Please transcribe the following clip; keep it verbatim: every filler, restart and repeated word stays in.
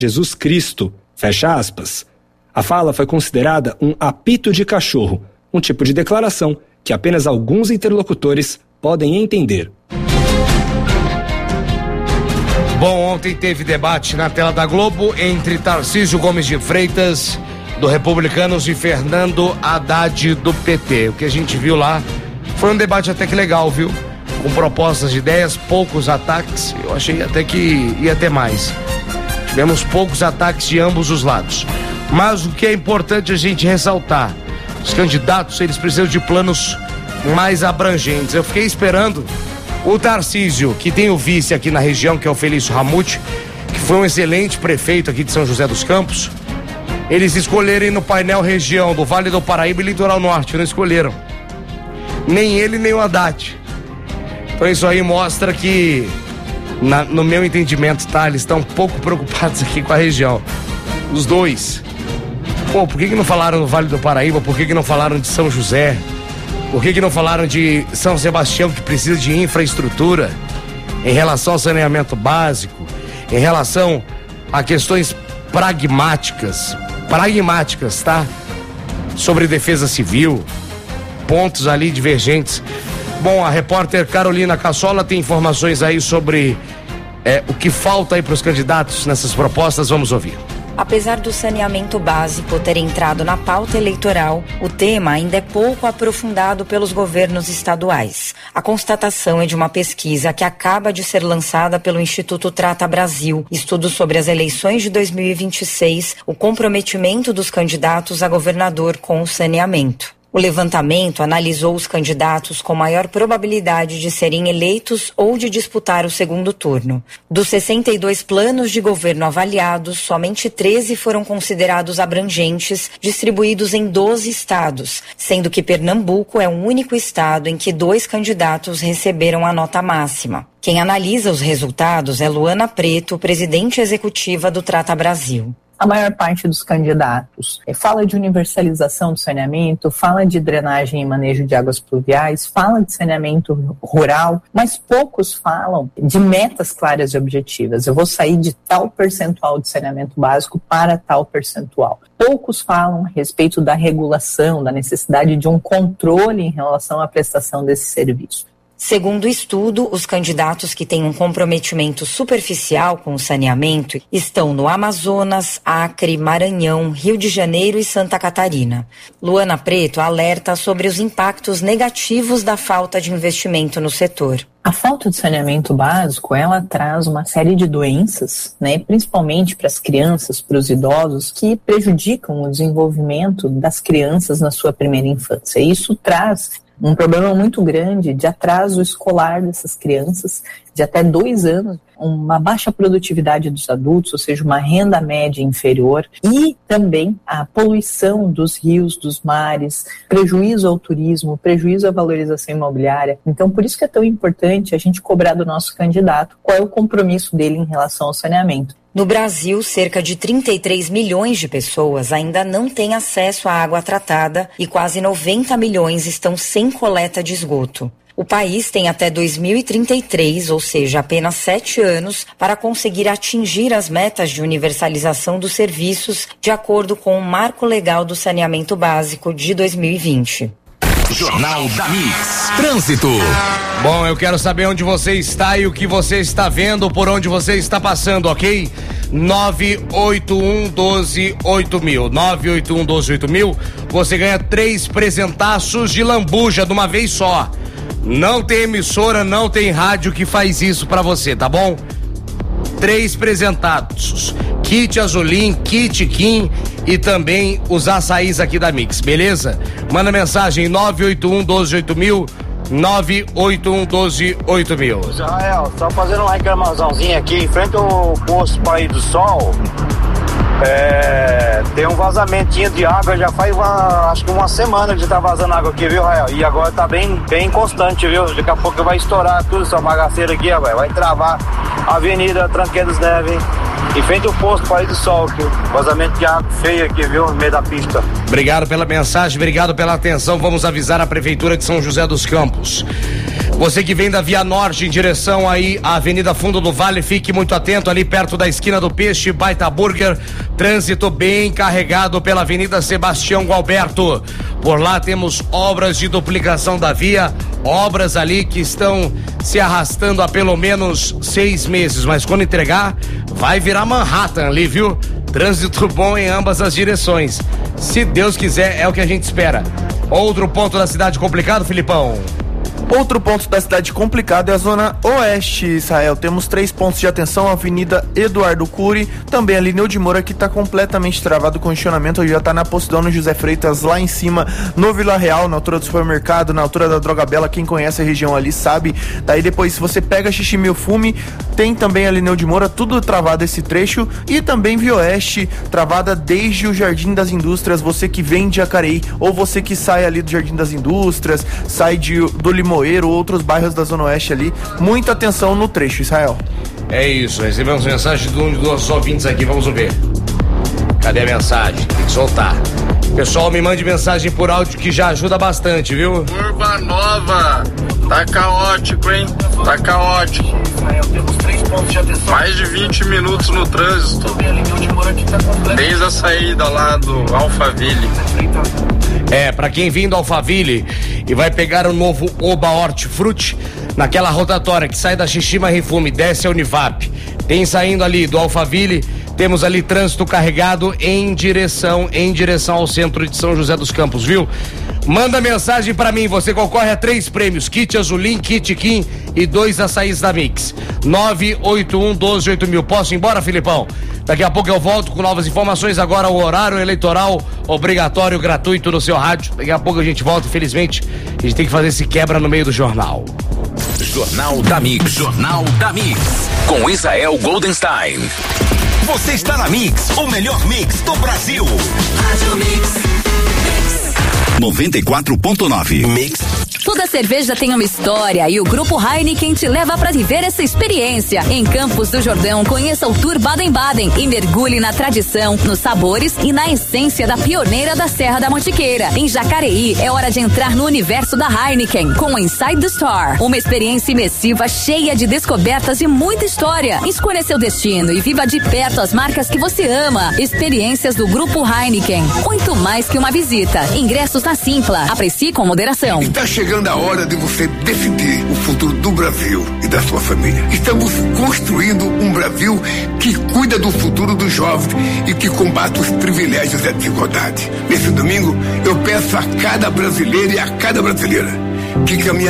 Jesus Cristo, fecha aspas. A fala foi considerada um apito de cachorro, um tipo de declaração que apenas alguns interlocutores podem entender. Bom, ontem teve debate na tela da Globo entre Tarcísio Gomes de Freitas, do Republicanos, e Fernando Haddad, do P T. O que a gente viu lá foi um debate até que legal, viu? Com propostas de ideias, poucos ataques. Eu achei até que ia ter mais. Tivemos poucos ataques de ambos os lados. Mas o que é importante a gente ressaltar, os candidatos, eles precisam de planos mais abrangentes. Eu fiquei esperando o Tarcísio, que tem o vice aqui na região, que é o Felício Ramute, que foi um excelente prefeito aqui de São José dos Campos, eles escolherem no painel região do Vale do Paraíba e Litoral Norte. Não escolheram nem ele nem o Haddad. Então isso aí mostra que, na, no meu entendimento, tá, eles estão um pouco preocupados aqui com a região, os dois. Pô, por que que não falaram do Vale do Paraíba? Por que que não falaram de São José? Por que que não falaram de São Sebastião, que precisa de infraestrutura em relação ao saneamento básico, em relação a questões pragmáticas, pragmáticas, tá? Sobre defesa civil, pontos ali divergentes. Bom, a repórter Carolina Cassola tem informações aí sobre é, o que falta aí para os candidatos nessas propostas. Vamos ouvir. Apesar do saneamento básico ter entrado na pauta eleitoral, o tema ainda é pouco aprofundado pelos governos estaduais. A constatação é de uma pesquisa que acaba de ser lançada pelo Instituto Trata Brasil, estudo sobre as eleições de dois mil e vinte e seis, o comprometimento dos candidatos a governador com o saneamento. O levantamento analisou os candidatos com maior probabilidade de serem eleitos ou de disputar o segundo turno. Dos sessenta e dois planos de governo avaliados, somente treze foram considerados abrangentes, distribuídos em doze estados, sendo que Pernambuco é o único estado em que dois candidatos receberam a nota máxima. Quem analisa os resultados é Luana Preto, presidente executiva do Trata Brasil. A maior parte dos candidatos fala de universalização do saneamento, fala de drenagem e manejo de águas pluviais, fala de saneamento rural, mas poucos falam de metas claras e objetivas. Eu vou sair de tal percentual de saneamento básico para tal percentual. Poucos falam a respeito da regulação, da necessidade de um controle em relação à prestação desse serviço. Segundo o estudo, os candidatos que têm um comprometimento superficial com o saneamento estão no Amazonas, Acre, Maranhão, Rio de Janeiro e Santa Catarina. Luana Preto alerta sobre os impactos negativos da falta de investimento no setor. A falta de saneamento básico, ela traz uma série de doenças, né, principalmente para as crianças, para os idosos, que prejudicam o desenvolvimento das crianças na sua primeira infância. Isso traz um problema muito grande de atraso escolar dessas crianças, de até dois anos, uma baixa produtividade dos adultos, ou seja, uma renda média inferior, e também a poluição dos rios, dos mares, prejuízo ao turismo, prejuízo à valorização imobiliária. Então, por isso que é tão importante a gente cobrar do nosso candidato qual é o compromisso dele em relação ao saneamento. No Brasil, cerca de trinta e três milhões de pessoas ainda não têm acesso à água tratada e quase noventa milhões estão sem coleta de esgoto. O país tem até dois mil e trinta e três, ou seja, apenas sete anos, para conseguir atingir as metas de universalização dos serviços, de acordo com o Marco Legal do Saneamento Básico de dois mil e vinte. Jornal da Mix. Trânsito. Bom, eu quero saber onde você está e o que você está vendo, por onde você está passando, ok? nove oito um, doze, oito mil. nove oito um, doze, oito mil. Você ganha três presentaços de lambuja de uma vez só. Não tem emissora, não tem rádio que faz isso pra você, tá bom? Três presentados. Kit Azulim, Kit Kim e também os açaís aqui da Mix, beleza? Manda mensagem nove oito um, doze, oito mil. nove oito um, doze, oito mil. Israel, só fazendo uma reclamaçãozinha aqui, em frente ao posto País do Sol, é, tem um vazamentinho de água, já faz uma, acho que uma semana que já tá vazando água aqui, viu, Rael? E agora tá bem, bem constante, viu? Daqui a pouco vai estourar tudo essa bagaceira aqui, ó, vai travar a Avenida Tranqueira dos Neves, em frente ao posto País do Sol, aqui, vazamento de água feio aqui, viu, no meio da pista. Obrigado pela mensagem, obrigado pela atenção. Vamos avisar a Prefeitura de São José dos Campos. Você que vem da Via Norte em direção aí à Avenida Fundo do Vale, fique muito atento ali perto da esquina do Peixe, Baita Burger, trânsito bem carregado pela Avenida Sebastião Gualberto. Por lá temos obras de duplicação da via, obras ali que estão se arrastando há pelo menos seis meses, mas quando entregar, vai virar Manhattan ali, viu? Trânsito bom em ambas as direções. Se Deus quiser, é o que a gente espera. Outro ponto da cidade complicado, Filipão? Outro ponto da cidade complicado é a zona oeste, Israel. Temos três pontos de atenção: a Avenida Eduardo Cury, também a Lineu de Moura, que está completamente travado o congestionamento, já está na Posidônio José Freitas, lá em cima, no Vila Real, na altura do supermercado, na altura da Droga Bela. Quem conhece a região ali sabe. Daí depois, se você pega Xixi Mil Fume, tem também a Lineu de Moura, tudo travado esse trecho, e também Via Oeste, travada desde o Jardim das Indústrias. Você que vem de Jacareí, ou você que sai ali do Jardim das Indústrias, sai de, do Limoeiro, outros bairros da Zona Oeste ali, muita atenção no trecho, Israel. É isso, recebemos mensagem de um dos nossos ouvintes aqui, vamos ver. Cadê a mensagem? Tem que soltar. Pessoal, me mande mensagem por áudio que já ajuda bastante, viu? Curva Nova, tá caótico, hein? Tá caótico. Mais de vinte minutos no trânsito, desde a saída lá do Alphaville. É, pra quem vem do Alphaville e vai pegar o novo Oba Hortifruti, naquela rotatória que sai da Xixima Rifume, desce a Univap, tem saindo ali do Alphaville, temos ali trânsito carregado em direção, em direção ao centro de São José dos Campos, viu? Manda mensagem pra mim, você concorre a três prêmios: kit Azulim, kit Kim e dois açaís da Mix. nove oito um, doze, oito mil. Posso ir embora, Filipão? Daqui a pouco eu volto com novas informações. Agora o horário eleitoral obrigatório, gratuito no seu rádio. Daqui a pouco a gente volta, infelizmente. A gente tem que fazer esse quebra no meio do jornal. Jornal da Mix. Jornal da Mix. Com Israel Goldenstein. Você está na Mix, o melhor mix do Brasil. Rádio Mix. noventa e quatro ponto nove. Mix. Toda cerveja tem uma história e o Grupo Heineken te leva para viver essa experiência. Em Campos do Jordão, conheça o Tour Baden-Baden e mergulhe na tradição, nos sabores e na essência da pioneira da Serra da Mantiqueira. Em Jacareí, é hora de entrar no universo da Heineken com o Inside the Store. Uma experiência imersiva cheia de descobertas e muita história. Escolha seu destino e viva de perto as marcas que você ama. Experiências do Grupo Heineken. Muito mais que uma visita. Ingressos na Simpla. Aprecie com moderação. Está chegando a hora de você decidir o futuro do Brasil e da sua família. Estamos construindo um Brasil que cuida do futuro dos jovens e que combate os privilégios e a desigualdade. Nesse domingo, eu peço a cada brasileiro e a cada brasileira que caminhe